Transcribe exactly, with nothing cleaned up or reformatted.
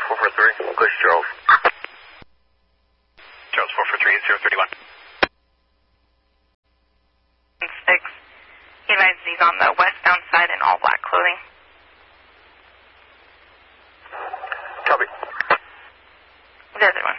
four four three, push Charles. Charles four four three, zero thirty-one. Six. He advises he's on the westbound side in all black clothing. Copy. Desert one.